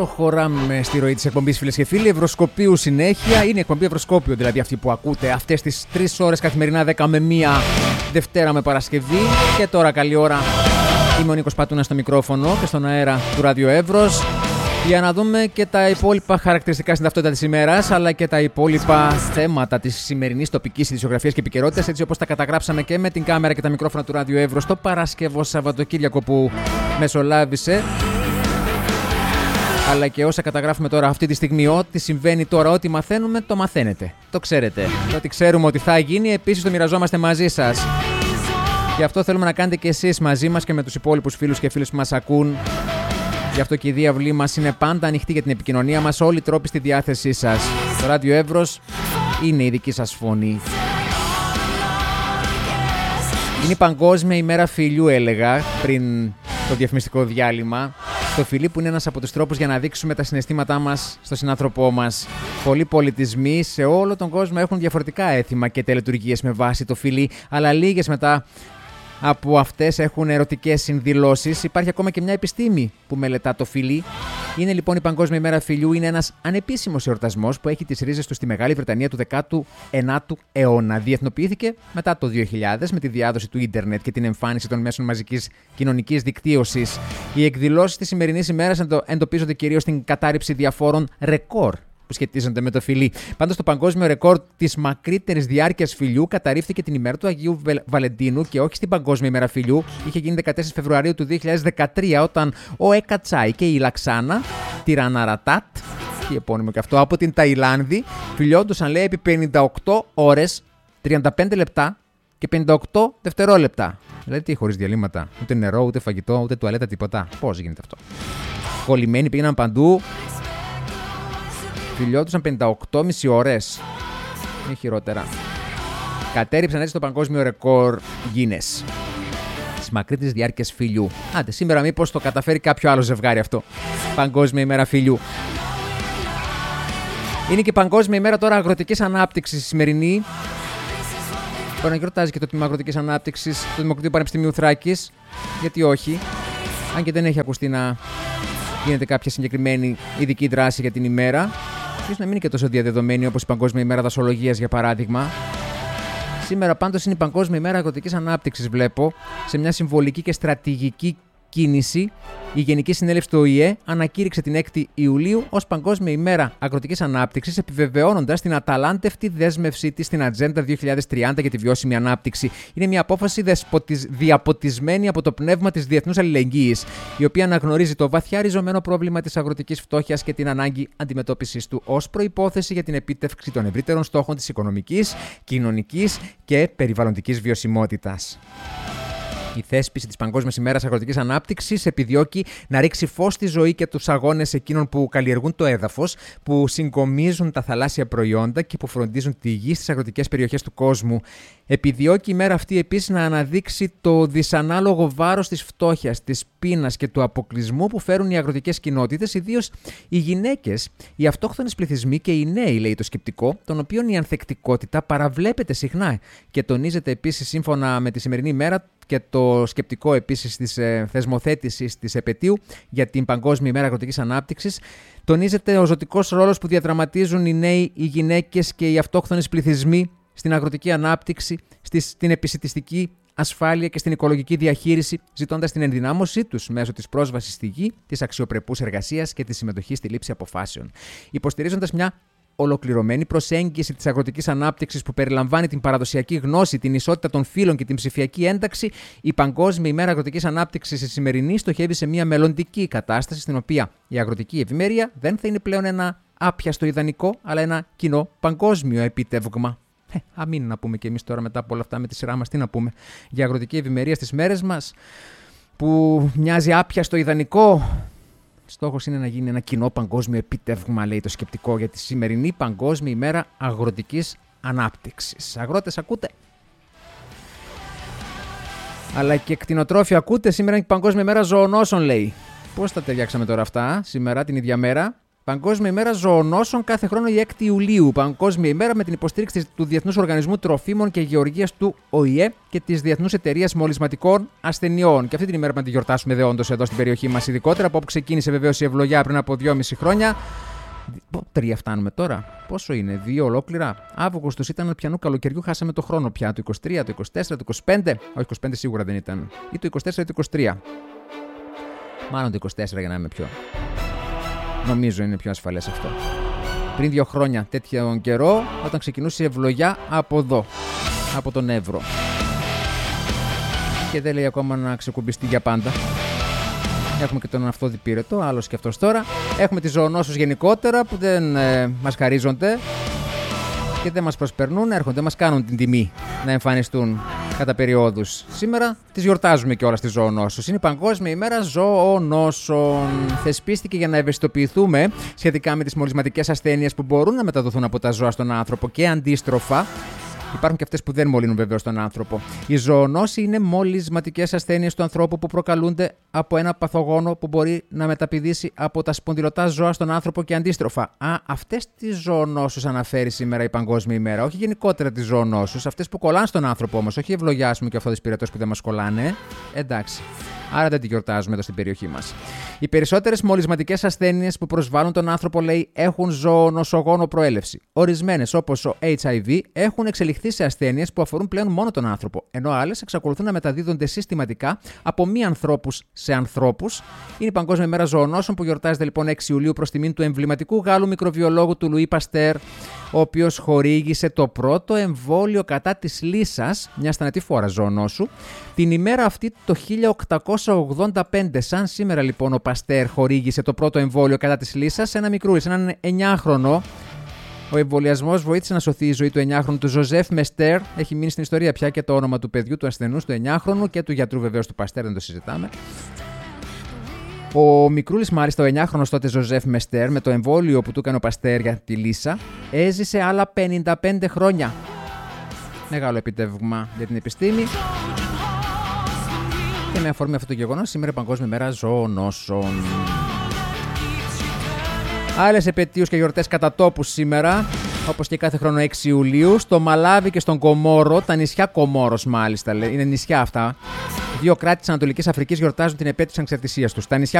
Προχωράμε στη ροή της εκπομπής, φίλες και φίλοι. Ευρωσκοπίου συνέχεια. Είναι η εκπομπή Ευρωσκόπιο, δηλαδή αυτή που ακούτε αυτές τις 3 ώρες καθημερινά, 10 με 1, Δευτέρα με Παρασκευή. Και τώρα καλή ώρα. Είμαι ο Νίκος Πατούνας στο μικρόφωνο και στον αέρα του Ράδιο Εύρος. Για να δούμε και τα υπόλοιπα χαρακτηριστικά στην ταυτότητα της ημέρας, αλλά και τα υπόλοιπα θέματα της σημερινής τοπικής ειδησιογραφίας και επικαιρότητας, έτσι όπως τα καταγράψαμε και με την κάμερα και τα μικρόφωνα του Ράδιο Εύρος το Παρασκευό Σαββατοκύριακο που μεσολάβησε. Αλλά και όσα καταγράφουμε τώρα αυτή τη στιγμή, ό,τι συμβαίνει τώρα, ό,τι μαθαίνουμε, το μαθαίνετε. Το ξέρετε. Το ότι ξέρουμε ότι θα γίνει, επίσης το μοιραζόμαστε μαζί σας. Γι' αυτό θέλουμε να κάνετε και εσείς μαζί μας και με τους υπόλοιπους φίλους και φίλες που μας ακούν. Γι' αυτό και η διάβλή μας είναι πάντα ανοιχτή για την επικοινωνία μας, όλοι οι τρόποι στη διάθεσή σας. Το Ράδιο Εύρος είναι η δική σας φωνή. Είναι η Παγκόσμια ημέρα φιλιού, έλεγα πριν το διαφημιστικό διάλειμμα. Το φιλί που είναι ένας από τους τρόπους για να δείξουμε τα συναισθήματά μας στον συνάνθρωπό μας. Πολλοί πολιτισμοί σε όλο τον κόσμο έχουν διαφορετικά έθιμα και τελετουργίες με βάση το φιλί, αλλά λίγες μετά από αυτές έχουν ερωτικές συνδηλώσεις. Υπάρχει ακόμα και μια επιστήμη που μελετά το φιλί. Είναι λοιπόν η Παγκόσμια ημέρα φιλιού, είναι ένας ανεπίσημος εορτασμός που έχει τις ρίζες του στη Μεγάλη Βρετανία του 19ου αιώνα. Διεθνοποιήθηκε μετά το 2000 με τη διάδοση του ίντερνετ και την εμφάνιση των μέσων μαζικής κοινωνικής δικτύωσης. Οι εκδηλώσεις της σημερινής ημέρας εντοπίζονται κυρίως στην κατάρριψη διαφόρων ρεκόρ που σχετίζονται με το φιλί. Πάντως, το παγκόσμιο ρεκόρ της μακρύτερης διάρκειας φιλιού καταρρίφθηκε την ημέρα του Αγίου Βαλεντίνου και όχι στην Παγκόσμια ημέρα φιλιού. Είχε γίνει 14 Φεβρουαρίου του 2013, όταν ο Εκατσάι και η Λαξάνα, τη Ραναρατάτ, τι επώνυμο και αυτό, από την Ταϊλάνδη, φιλιόντουσαν, λέει, επί 58 ώρες, 35 λεπτά και 58 δευτερόλεπτα. Δηλαδή, τι, χωρίς διαλύματα, ούτε νερό, ούτε φαγητό, ούτε τουαλέτα, τίποτα. Πώς γίνεται αυτό? Κολλημένοι πήγαιναν παντού. Φιλιόντουσαν 58,5 ώρες. Ή χειρότερα. Κατέριψαν έτσι το παγκόσμιο ρεκόρ Guinness της μακρύτερης διάρκειας φιλιού. Άντε, σήμερα μήπως το καταφέρει κάποιο άλλο ζευγάρι αυτό. Παγκόσμια ημέρα φιλιού. Είναι και Παγκόσμια ημέρα τώρα αγροτικής ανάπτυξης σημερινή. Μπορεί να γιορτάζει και το Τμήμα Αγροτικής Ανάπτυξης του Δημοκρατικού Πανεπιστημίου Θράκης. Γιατί όχι. Αν και δεν έχει ακουστεί να γίνεται κάποια συγκεκριμένη ειδική δράση για την ημέρα. Ίσως να μην είναι και τόσο διαδεδομένη όπως η Παγκόσμια ημέρα δασολογίας, για παράδειγμα. Σήμερα πάντως είναι η Παγκόσμια ημέρα αγροτικής ανάπτυξης, βλέπω, σε μια συμβολική και στρατηγική κίνηση. Η Γενική Συνέλευση του ΟΗΕ ανακήρυξε την 6η Ιουλίου ως Παγκόσμια ημέρα αγροτικής ανάπτυξης, επιβεβαιώνοντας την αταλάντευτη δέσμευσή της στην Ατζέντα 2030 για τη βιώσιμη ανάπτυξη. Είναι μια απόφαση διαποτισμένη από το πνεύμα της διεθνούς αλληλεγγύης, η οποία αναγνωρίζει το βαθιά ριζωμένο πρόβλημα της αγροτικής φτώχειας και την ανάγκη αντιμετώπισης του ως προϋπόθεση για την επίτευξη των ευρύτερων στόχων της οικονομικής, κοινωνικής και περιβαλλοντικής βιωσιμότητας. Η θέσπιση της Παγκόσμιας ημέρας αγροτικής ανάπτυξης επιδιώκει να ρίξει φως στη ζωή και τους αγώνες εκείνων που καλλιεργούν το έδαφος, που συγκομίζουν τα θαλάσσια προϊόντα και που φροντίζουν τη γη στις αγροτικές περιοχές του κόσμου. Επιδιώκει η μέρα αυτή επίσης να αναδείξει το δυσανάλογο βάρος της φτώχειας, της πείνας και του αποκλεισμού που φέρουν οι αγροτικές κοινότητες, ιδίως οι γυναίκες, οι αυτόχθονες πληθυσμοί και οι νέοι, λέει το σκεπτικό, των οποίων η ανθεκτικότητα παραβλέπεται συχνά. Και τονίζεται επίσης, σύμφωνα με τη σημερινή ημέρα, και το σκεπτικό επίσης της θεσμοθέτησης της επετείου για την Παγκόσμια ημέρα αγροτικής ανάπτυξης, τονίζεται ο ζωτικός ρόλος που διαδραματίζουν οι νέοι, οι γυναίκες και οι αυτόχθονες πληθυσμοί στην αγροτική ανάπτυξη, στην επισιτιστική ασφάλεια και στην οικολογική διαχείριση, ζητώντας την ενδυνάμωσή τους μέσω της πρόσβασης στη γη, της αξιοπρεπούς εργασίας και της συμμετοχής στη λήψη αποφάσεων. Υποστηρίζοντας μια ολοκληρωμένη προσέγγιση της αγροτικής ανάπτυξης που περιλαμβάνει την παραδοσιακή γνώση, την ισότητα των φύλων και την ψηφιακή ένταξη, η Παγκόσμια ημέρα αγροτικής ανάπτυξης η σημερινή στοχεύει σε μια μελλοντική κατάσταση στην οποία η αγροτική ευημερία δεν θα είναι πλέον ένα άπιαστο ιδανικό, αλλά ένα κοινό παγκόσμιο επίτευγμα. Αμήν να πούμε και εμείς τώρα, μετά από όλα αυτά με τη σειρά μας, τι να πούμε για αγροτική ευημερία στις μέρες μας, που μοιάζει άπιαστο ιδανικό. Στόχος είναι να γίνει ένα κοινό παγκόσμιο επίτευγμα, λέει το σκεπτικό, για τη σημερινή Παγκόσμια ημέρα αγροτικής ανάπτυξης. Αγρότες, ακούτε? Αλλά και κτηνοτρόφοι, ακούτε? Σήμερα είναι η Παγκόσμια ημέρα ζωονόσων, λέει. Πώς τα ταιριάξαμε τώρα αυτά, σήμερα την ίδια μέρα? Παγκόσμια ημέρα ζωονόσων κάθε χρόνο η 6η Ιουλίου. Παγκόσμια ημέρα με την υποστήριξη του Διεθνούς Οργανισμού Τροφίμων και Γεωργίας του ΟΗΕ και της Διεθνούς Εταιρείας Μολυσματικών Ασθενειών. Και αυτή την ημέρα να τη γιορτάσουμε δεόντως εδώ στην περιοχή μας, ειδικότερα από όπου ξεκίνησε βεβαίως η ευλογιά πριν από 2,5 χρόνια. 3 φτάνουμε τώρα. Πόσο είναι, 2 ολόκληρα. Αύγουστος ήταν του πιανού καλοκαιριού, χάσαμε το χρόνο πια. Το 23, το 24, το 25. Όχι, 25 σίγουρα δεν ήταν. Ή το 24 ή το 23. Μάλλον το 24 για να είμαι πιο. Νομίζω είναι πιο ασφαλές αυτό. Πριν 2 χρόνια τέτοιον καιρό, όταν ξεκινούσε η ευλογιά από εδώ, από τον Εύρο. Και δεν λέει ακόμα να ξεκουμπιστεί για πάντα. Έχουμε και τον αυτοδιπήρετο, άλλος και αυτός τώρα. Έχουμε τις ζωονόσους γενικότερα που δεν μας χαρίζονται και δεν μας προσπερνούν, έρχονται, μας κάνουν την τιμή να εμφανιστούν κατά περιόδους. Σήμερα τις γιορτάζουμε και όλα στις ζωονόσους. Είναι η Παγκόσμια ημέρα ζωονόσων. Θεσπίστηκε για να ευαισθητοποιηθούμε σχετικά με τις μολυσματικές ασθένειες που μπορούν να μεταδοθούν από τα ζώα στον άνθρωπο και αντίστροφα. Υπάρχουν και αυτές που δεν μολύνουν βεβαίως τον άνθρωπο. Οι ζωονόσοι είναι μολυσματικές ασθένειες του ανθρώπου που προκαλούνται από ένα παθογόνο που μπορεί να μεταπηδήσει από τα σπονδυλωτά ζώα στον άνθρωπο και αντίστροφα. Αυτές τις ζωονόσους αναφέρει σήμερα η Παγκόσμια ημέρα. Όχι γενικότερα τις ζωονόσους, αυτές που κολλάνε στον άνθρωπο όμως. Όχι ευλογιάσουμε και αυτοδυσπυρετός που δεν μας κολλάνε. Εντάξει. Άρα δεν τη γιορτάζουμε εδώ στην περιοχή μας. Οι περισσότερες μολυσματικές ασθένειες που προσβάλλουν τον άνθρωπο, λέει, έχουν ζωονοσογόνο προέλευση. Ορισμένες, όπως ο HIV, έχουν εξελιχθεί σε ασθένειες που αφορούν πλέον μόνο τον άνθρωπο, ενώ άλλες εξακολουθούν να μεταδίδονται συστηματικά από μη ανθρώπους σε ανθρώπους. Είναι η Παγκόσμια ημέρα ζωονόσων που γιορτάζεται λοιπόν 6 Ιουλίου προς τιμήν του εμβληματικού Γάλλου μικροβιολόγου του Λουί Παστέρ, ο οποίος χορήγησε το πρώτο εμβόλιο κατά της λύσας, μια θανατηφόρα ζωονόσου, την ημέρα αυτή το 1885. Σαν σήμερα λοιπόν ο Παστέρ χορήγησε το πρώτο εμβόλιο κατά της λύσας σε ένα μικρούλι, σε έναν 9χρονο. Ο εμβολιασμός βοήθησε να σωθεί η ζωή του 9χρονου του Ζωζέφ Μεστέρ. Έχει μείνει στην ιστορία πια και το όνομα του παιδιού, του ασθενούς, του 9χρονου και του γιατρού βεβαίως του Παστέρ, δεν το συζητάμε. Ο μικρούλης, μάλιστα, ο 9χρονος τότε Ζωζέφ Μεστέρ, με το εμβόλιο που του έκανε ο Παστέρ για τη λύσα, έζησε άλλα 55 χρόνια. Μεγάλο επιτεύγμα για την επιστήμη. Και με αφορμή αυτό το γεγονός, σήμερα η Παγκόσμια ημέρα ζωονόσων. Άλλες επετείους και γιορτές κατά τόπους σήμερα, όπως και κάθε χρόνο 6 Ιουλίου, στο Μαλάβι και στον Κομόρο, τα νησιά Κομόρος μάλιστα, είναι νησιά αυτά. 2 κράτη της Ανατολικής Αφρικής γιορτάζουν την επέτειο της ανεξαρτησίας τους. Τα νησιά